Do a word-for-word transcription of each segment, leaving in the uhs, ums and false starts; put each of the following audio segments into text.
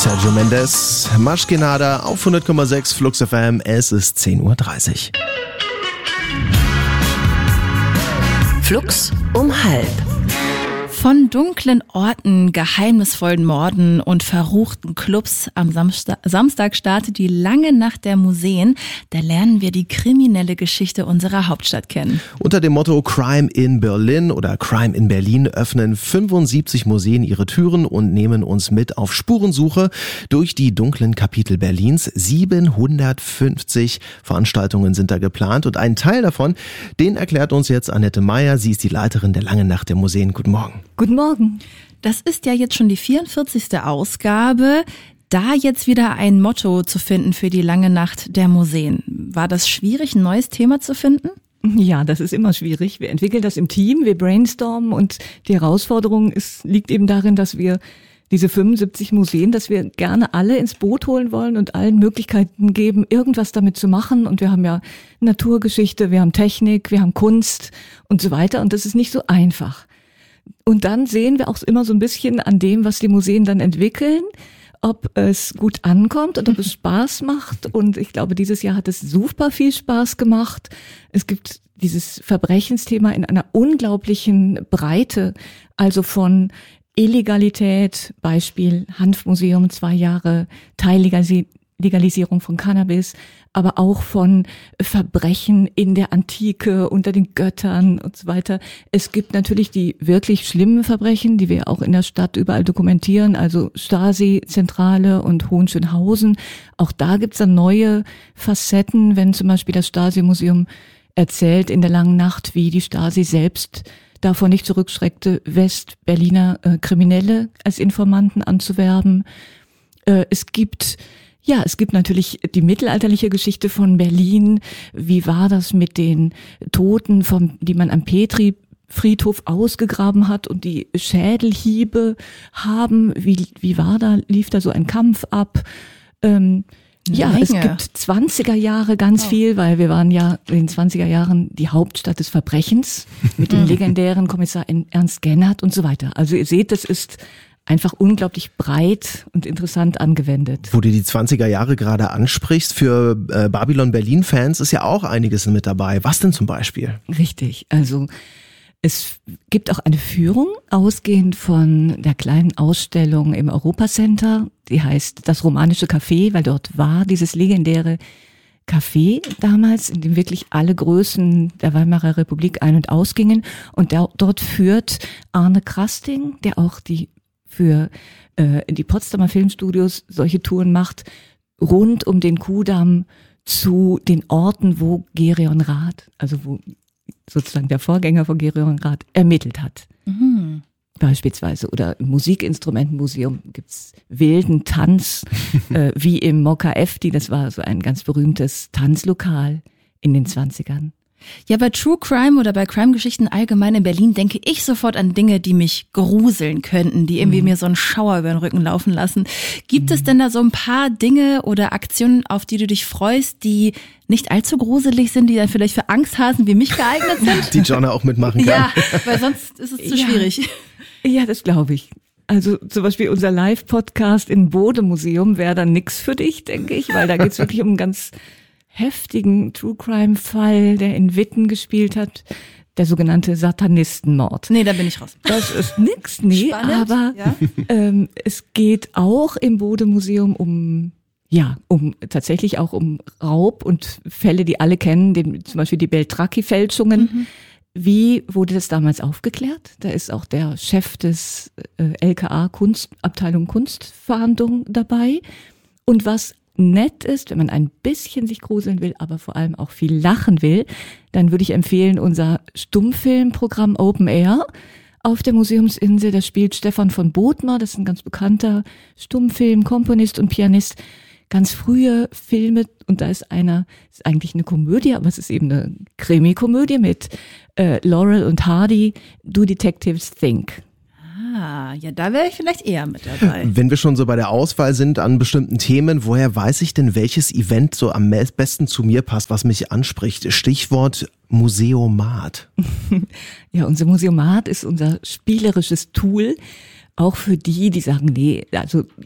Sergio Mendes, Maschkenada auf hundert Komma sechs Flux F M. Es ist zehn Uhr dreißig. Flux um halb. Von dunklen Orten, geheimnisvollen Morden und verruchten Clubs am Samstag, Samstag startet die lange Nacht der Museen. Da lernen wir die kriminelle Geschichte unserer Hauptstadt kennen. Unter dem Motto Crime in Berlin oder Crime in Berlin öffnen fünfundsiebzig Museen ihre Türen und nehmen uns mit auf Spurensuche durch die dunklen Kapitel Berlins. siebenhundertfünfzig Veranstaltungen sind da geplant und einen Teil davon, den erklärt uns jetzt Annette Meyer. Sie ist die Leiterin der Langen Nacht der Museen. Guten Morgen. Guten Morgen. Das ist ja jetzt schon die vierundvierzigste Ausgabe. Da jetzt wieder ein Motto zu finden für die lange Nacht der Museen. War das schwierig, ein neues Thema zu finden? Ja, das ist immer schwierig. Wir entwickeln das im Team, wir brainstormen und die Herausforderung ist, liegt eben darin, dass wir diese fünfundsiebzig Museen, dass wir gerne alle ins Boot holen wollen und allen Möglichkeiten geben, irgendwas damit zu machen. Und wir haben ja Naturgeschichte, wir haben Technik, wir haben Kunst und so weiter. Und das ist nicht so einfach. Und dann sehen wir auch immer so ein bisschen an dem, was die Museen dann entwickeln, ob es gut ankommt und ob es Spaß macht. Und ich glaube, dieses Jahr hat es super viel Spaß gemacht. Es gibt dieses Verbrechensthema in einer unglaublichen Breite, also von Illegalität, Beispiel Hanfmuseum, zwei Jahre Teillegalisierung von Cannabis, aber auch von Verbrechen in der Antike, unter den Göttern und so weiter. Es gibt natürlich die wirklich schlimmen Verbrechen, die wir auch in der Stadt überall dokumentieren, also Stasi-Zentrale und Hohenschönhausen. Auch da gibt's dann neue Facetten, wenn zum Beispiel das Stasi-Museum erzählt in der langen Nacht, wie die Stasi selbst davor nicht zurückschreckte, West-Berliner äh, Kriminelle als Informanten anzuwerben. Äh, es gibt Ja, es gibt natürlich die mittelalterliche Geschichte von Berlin. Wie war das mit den Toten, vom, die man am Petri-Friedhof ausgegraben hat und die Schädelhiebe haben? Wie, wie war da, lief da so ein Kampf ab? Ähm, ja, Menge. Es gibt zwanziger Jahre ganz oh. viel, weil wir waren ja in den zwanziger Jahren die Hauptstadt des Verbrechens mit dem legendären Kommissar Ernst Gennert und so weiter. Also ihr seht, das ist einfach unglaublich breit und interessant angewendet. Wo du die zwanziger Jahre gerade ansprichst, für äh, Babylon Berlin-Fans ist ja auch einiges mit dabei. Was denn zum Beispiel? Richtig, also es gibt auch eine Führung, ausgehend von der kleinen Ausstellung im Europacenter. Die heißt Das romanische Café, weil dort war dieses legendäre Café damals, in dem wirklich alle Größen der Weimarer Republik ein- und ausgingen. Und der, dort führt Arne Krasting, der auch die für äh, die Potsdamer Filmstudios solche Touren macht, rund um den Kuhdamm zu den Orten, wo Gereon Rath, also wo sozusagen der Vorgänger von Gereon Rath ermittelt hat. Mhm. Beispielsweise. Oder im Musikinstrumentenmuseum gibt's wilden Tanz, äh, wie im Mokka Efti, das war so ein ganz berühmtes Tanzlokal in den zwanzigern. Ja, bei True Crime oder bei Crime-Geschichten allgemein in Berlin denke ich sofort an Dinge, die mich gruseln könnten, die irgendwie mhm. mir so einen Schauer über den Rücken laufen lassen. Gibt mhm. es denn da so ein paar Dinge oder Aktionen, auf die du dich freust, die nicht allzu gruselig sind, die dann vielleicht für Angsthasen wie mich geeignet sind? Die Jonna auch mitmachen kann. Ja, weil sonst ist es zu ja. schwierig. Ja, das glaube ich. Also zum Beispiel unser Live-Podcast im Bode-Museum wäre dann nix für dich, denke ich, weil da geht's wirklich um einen ganz heftigen True-Crime-Fall, der in Witten gespielt hat, der sogenannte Satanistenmord. Nee, da bin ich raus. Das ist nix, nee, Spannend, aber ja. ähm, es geht auch im Bode-Museum um, ja, um tatsächlich auch um Raub und Fälle, die alle kennen, den, zum Beispiel die Beltracchi-Fälschungen. Mhm. Wie wurde das damals aufgeklärt? Da ist auch der Chef des äh, L K A Kunstabteilung Kunstverhandlung dabei. Und was nett ist, wenn man ein bisschen sich gruseln will, aber vor allem auch viel lachen will, dann würde ich empfehlen unser Stummfilmprogramm Open Air auf der Museumsinsel. Da spielt Stefan von Bothmer, das ist ein ganz bekannter Stummfilmkomponist und Pianist, ganz frühe Filme, und da ist einer, ist eigentlich eine Komödie, aber es ist eben eine Krimi-Komödie mit äh, Laurel und Hardy, Do Detectives Think. Ah, ja, da wäre ich vielleicht eher mit dabei. Wenn wir schon so bei der Auswahl sind an bestimmten Themen, woher weiß ich denn, welches Event so am besten zu mir passt, was mich anspricht? Stichwort Museomat. Ja, unser Museomat ist unser spielerisches Tool, auch für die, die sagen, nee, also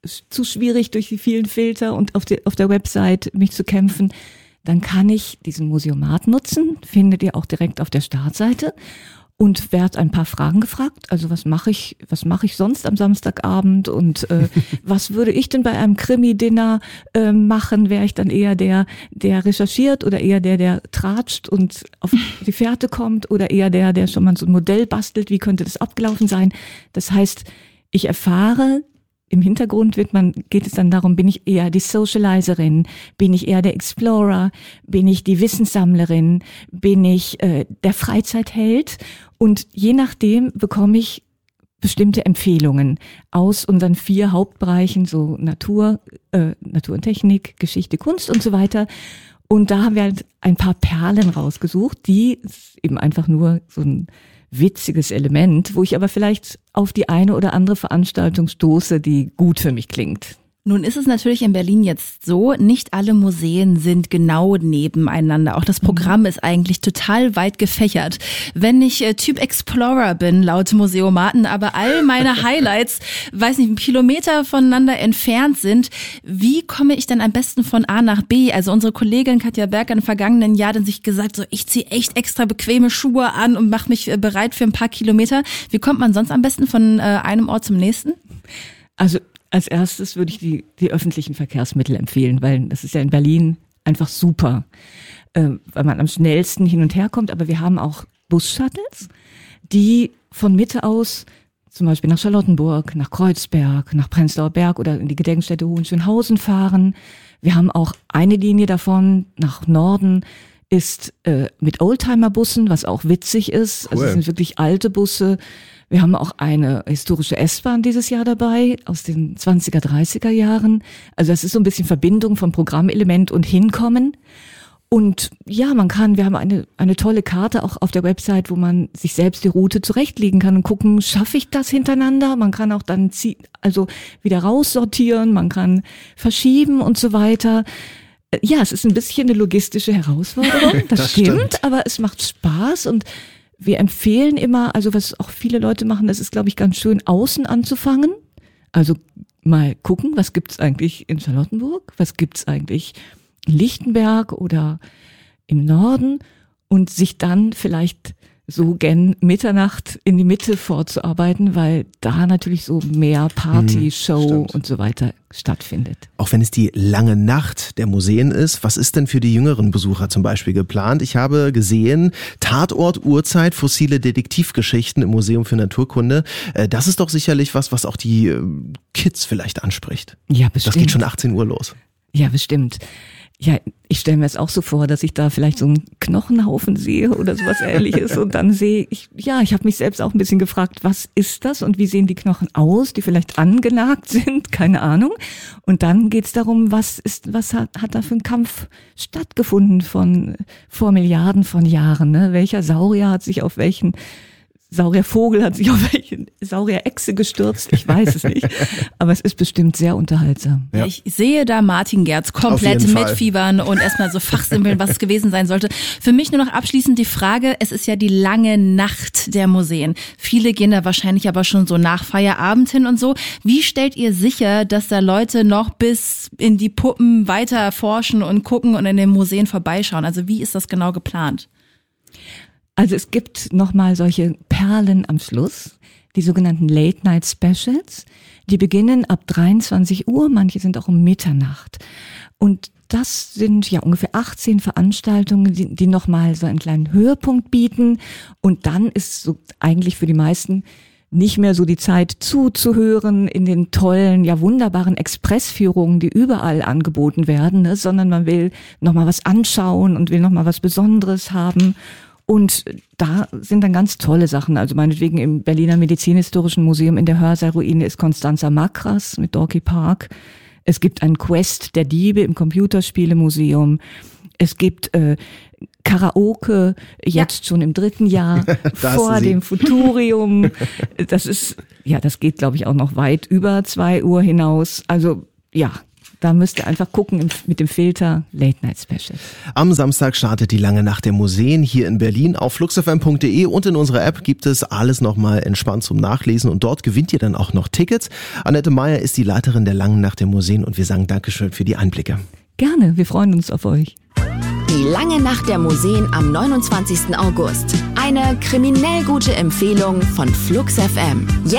zu schwierig durch die vielen Filter und auf, die, auf der Website mich zu kämpfen, dann kann ich diesen Museomat nutzen, findet ihr auch direkt auf der Startseite und werd ein paar Fragen gefragt. Also was mache ich, was mache ich sonst am Samstagabend und äh, was würde ich denn bei einem Krimi-Dinner äh, machen? Wäre ich dann eher der, der recherchiert oder eher der, der tratscht und auf die Fährte kommt oder eher der, der schon mal so ein Modell bastelt? Wie könnte das abgelaufen sein? Das heißt, ich erfahre, im Hintergrund wird man, geht es dann darum, bin ich eher die Socializerin, bin ich eher der Explorer, bin ich die Wissenssammlerin, bin ich äh, der Freizeitheld, und je nachdem bekomme ich bestimmte Empfehlungen aus unseren vier Hauptbereichen, so Natur, äh, Natur und Technik, Geschichte, Kunst und so weiter. Und da haben wir halt ein paar Perlen rausgesucht, die eben einfach nur so ein witziges Element, wo ich aber vielleicht auf die eine oder andere Veranstaltung stoße, die gut für mich klingt. Nun ist es natürlich in Berlin jetzt so, nicht alle Museen sind genau nebeneinander. Auch das Programm ist eigentlich total weit gefächert. Wenn ich äh, Typ Explorer bin, laut Museomaten, aber all meine Highlights, weiß nicht, einen Kilometer voneinander entfernt sind, wie komme ich denn am besten von A nach B? Also unsere Kollegin Katja Berg im vergangenen Jahr hat sich gesagt, so ich ziehe echt extra bequeme Schuhe an und mache mich äh, bereit für ein paar Kilometer. Wie kommt man sonst am besten von äh, einem Ort zum nächsten? Also als erstes würde ich die, die öffentlichen Verkehrsmittel empfehlen, weil das ist ja in Berlin einfach super, äh, weil man am schnellsten hin und her kommt. Aber wir haben auch Bus-Shuttles, die von Mitte aus zum Beispiel nach Charlottenburg, nach Kreuzberg, nach Prenzlauer Berg oder in die Gedenkstätte Hohenschönhausen fahren. Wir haben auch eine Linie davon nach Norden, ist äh, mit Oldtimer-Bussen, was auch witzig ist. Cool. Also es sind wirklich alte Busse. Wir haben auch eine historische S-Bahn dieses Jahr dabei, aus den zwanziger, dreißiger Jahren. Also das ist so ein bisschen Verbindung von Programmelement und Hinkommen. Und ja, man kann, wir haben eine eine tolle Karte auch auf der Website, wo man sich selbst die Route zurechtlegen kann und gucken, schaffe ich das hintereinander? Man kann auch dann zieh, also wieder raussortieren, man kann verschieben und so weiter. Ja, es ist ein bisschen eine logistische Herausforderung, das, das stimmt, stimmt, aber es macht Spaß und wir empfehlen immer, also was auch viele Leute machen, das ist, glaube ich, ganz schön, außen anzufangen. Also mal gucken, was gibt's eigentlich in Charlottenburg, was gibt's eigentlich in Lichtenberg oder im Norden und sich dann vielleicht so gen Mitternacht in die Mitte vorzuarbeiten, weil da natürlich so mehr Party, hm, Show stimmt. und so weiter stattfindet. Auch wenn es die lange Nacht der Museen ist, was ist denn für die jüngeren Besucher zum Beispiel geplant? Ich habe gesehen, Tatort, Uhrzeit, fossile Detektivgeschichten im Museum für Naturkunde. Das ist doch sicherlich was, was auch die Kids vielleicht anspricht. Ja, bestimmt. Das geht schon achtzehn Uhr los. Ja, bestimmt. Ja, ich stelle mir es auch so vor, dass ich da vielleicht so einen Knochenhaufen sehe oder sowas Ähnliches und dann sehe ich, ja, ich habe mich selbst auch ein bisschen gefragt, was ist das und wie sehen die Knochen aus, die vielleicht angenagt sind, keine Ahnung. Und dann geht's darum, was ist, was hat, hat da für ein Kampf stattgefunden von vor Milliarden von Jahren, ne? Welcher Saurier hat sich auf welchen Sauriervogel hat sich auf welche Saurierechse gestürzt, ich weiß es nicht, aber es ist bestimmt sehr unterhaltsam. Ja. Ich sehe da Martin Gerz komplett mitfiebern und erstmal so fachsimpeln, was es gewesen sein sollte. Für mich nur noch abschließend die Frage, es ist ja die lange Nacht der Museen. Viele gehen da wahrscheinlich aber schon so nach Feierabend hin und so. Wie stellt ihr sicher, dass da Leute noch bis in die Puppen weiter forschen und gucken und in den Museen vorbeischauen? Also wie ist das genau geplant? Also es gibt nochmal solche Perlen am Schluss, die sogenannten Late-Night-Specials. Die beginnen ab dreiundzwanzig Uhr, manche sind auch um Mitternacht. Und das sind ja ungefähr achtzehn Veranstaltungen, die, die nochmal so einen kleinen Höhepunkt bieten. Und dann ist so eigentlich für die meisten nicht mehr so die Zeit zuzuhören in den tollen, ja wunderbaren Expressführungen, die überall angeboten werden, ne? Sondern man will nochmal was anschauen und will nochmal was Besonderes haben. Und da sind dann ganz tolle Sachen. Also meinetwegen im Berliner Medizinhistorischen Museum in der Hörsaalruine ist Constanza Makras mit Dorky Park. Es gibt ein Quest der Diebe im Computerspielemuseum. Es gibt äh, Karaoke, jetzt ja. schon im dritten Jahr, vor dem Futurium. Das ist, ja, das geht, glaube ich, auch noch weit über zwei Uhr hinaus. Also ja, da müsst ihr einfach gucken mit dem Filter Late Night Special. Am Samstag startet die lange Nacht der Museen hier in Berlin. Auf flux f m punkt d e und in unserer App gibt es alles nochmal entspannt zum Nachlesen und dort gewinnt ihr dann auch noch Tickets. Annette Meyer ist die Leiterin der langen Nacht der Museen und wir sagen Dankeschön für die Einblicke. Gerne, wir freuen uns auf euch. Die lange Nacht der Museen am neunundzwanzigsten August. Eine kriminell gute Empfehlung von Flux F M.